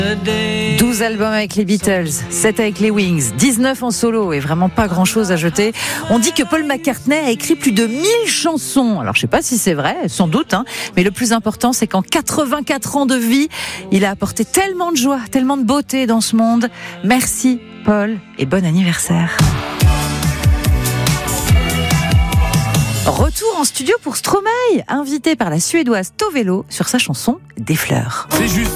12 albums avec les Beatles, 7 avec les Wings, 19 en solo et vraiment pas grand chose à jeter. On dit que Paul McCartney a écrit plus de 1000 chansons. Alors je sais pas si c'est vrai, sans doute, mais le plus important c'est qu'en 84 ans de vie, il a apporté tellement de joie, tellement de beauté dans ce monde. Merci Paul et bon anniversaire. Retour en studio pour Stromae, invité par la Suédoise Tovelo sur sa chanson Des fleurs. C'est juste.